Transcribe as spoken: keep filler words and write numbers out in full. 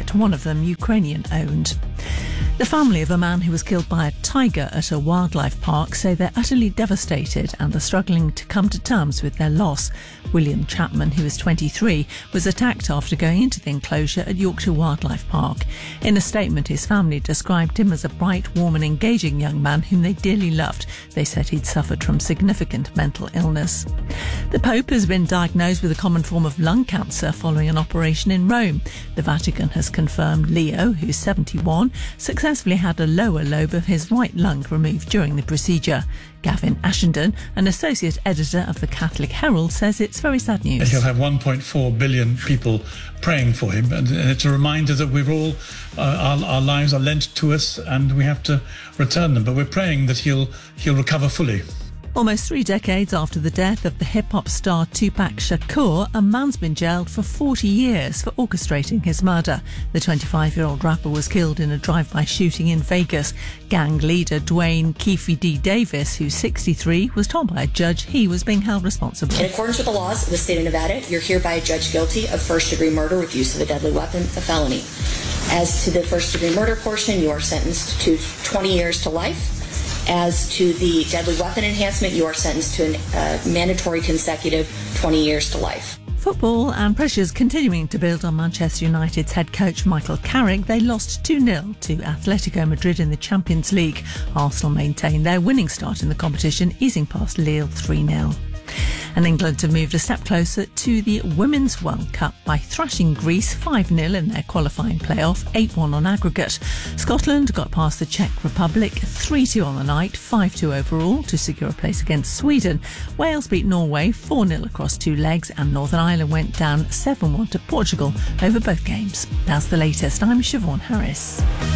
private, one of them Ukrainian-owned. The family of a man who was killed by a tiger at a wildlife park say they're utterly devastated and are struggling to come to terms with their loss. William Chapman, who is twenty-three, was attacked after going into the enclosure at Yorkshire Wildlife Park. In a statement, his family described him as a bright, warm and engaging young man whom they dearly loved. They said he'd suffered from significant mental illness. The Pope has been diagnosed with a common form of lung cancer following an operation in Rome. The Vatican has confirmed Leo, who's seventy-one, successfully had a lower lobe of his right lung removed during the procedure. Gavin Ashenden, an associate editor of the Catholic Herald, says it's very sad news. He'll have one point four billion people praying for him, and it's a reminder that we've all, uh, our, our lives are lent to us and we have to return them, but we're praying that he'll he'll recover fully. Almost three decades after the death of the hip-hop star Tupac Shakur, a man's been jailed for forty years for orchestrating his murder. The twenty-five-year-old rapper was killed in a drive-by shooting in Vegas. Gang leader Dwayne Keefe D. Davis, who's sixty-three, was told by a judge he was being held responsible. In accordance with the laws of the state of Nevada, you're hereby judged guilty of first-degree murder with use of a deadly weapon, a felony. As to the first-degree murder portion, you are sentenced to twenty years to life. As to the deadly weapon enhancement, you are sentenced to a uh, mandatory consecutive twenty years to life. Football and pressures continuing to build on Manchester United's head coach Michael Carrick. They lost two nil to Atletico Madrid in the Champions League. Arsenal maintained their winning start in the competition, easing past Lille three nil. And England have moved a step closer to the Women's World Cup by thrashing Greece five nil in their qualifying playoff, eight one on aggregate. Scotland got past the Czech Republic three two on the night, five two overall to secure a place against Sweden. Wales beat Norway four nil across two legs, and Northern Ireland went down seven one to Portugal over both games. That's the latest. I'm Siobhan Harris.